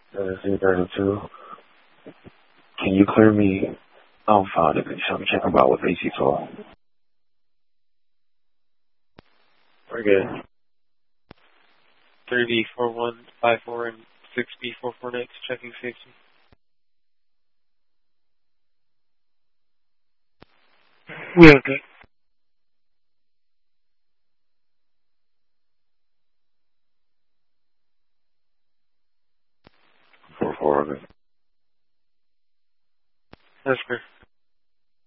Z32. Can you clear me Alpha to come check about with AC12? We're good. 3B4154 and 6B449 checking safety. We are good. 44. That's good.